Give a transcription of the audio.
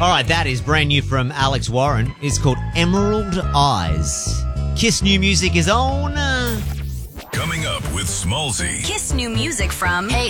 All right, that is brand new from Alex Warren. It's called Emerald Eyes. Kiss new music is on. Coming up with Smallzy. Kiss new music from Hey